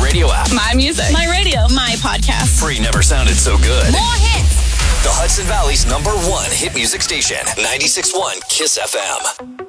radio app. My music. My radio. My podcast. Free never sounded so good. More hits. The Hudson Valley's #1 hit music station, 96.1 KISS FM.